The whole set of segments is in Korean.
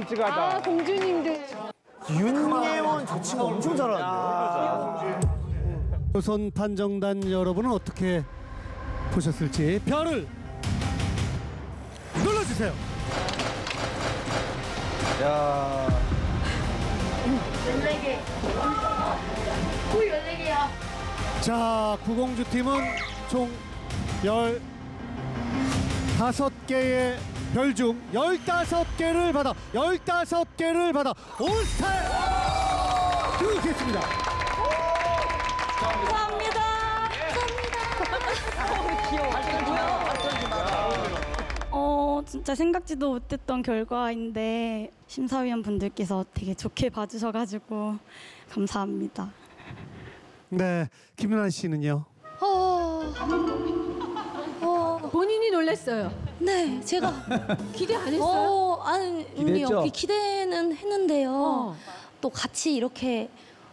솔직하다. 아, 공주님들. 윤예원 저 친구 엄청 잘하는데. 조선 판정단 여러분은 어떻게 보셨을지 별을 눌러주세요. 야. 14개. 꿀 14개야. 자, 구공주 팀은 총 15개의 별 중 15개를 받아 올스타에 들어오겠습니다. 감사합니다. 진짜 생각지도 못했던 결과인데 심사위원 분들께서 되게 좋게 봐주셔가지고 감사합니다. 네, 김윤아 씨는요? 본인이 놀랐어요. 네, 제가 기대 안 했어요? 아니, 기대했죠? 기대는 했는데요. 또 같이 이렇게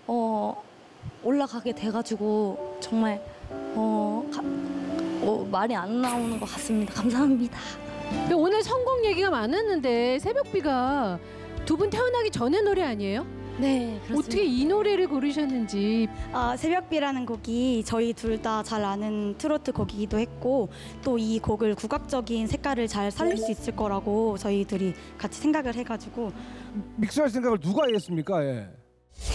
올라가게 돼가지고 정말 말이 안 나오는 것 같습니다. 감사합니다. 근데 오늘 성공 얘기가 많았는데 새벽비가 두 분 태어나기 전에 노래 아니에요? 네, 그렇습니다. 어떻게 이 노래를 고르셨는지. 새벽비라는 곡이 저희 둘 다 잘 아는 트로트 곡이기도 했고 또 이 곡을 국악적인 색깔을 잘 살릴 수 있을 거라고 저희들이 같이 생각을 해가지고 믹스할 생각을 누가 했습니까? 예.